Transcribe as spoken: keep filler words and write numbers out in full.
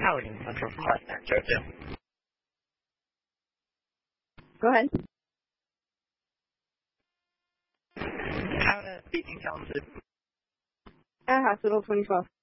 Paladin Central from Partner, Jojo. Go ahead. How to speaking talented. At Hospital twenty twelve.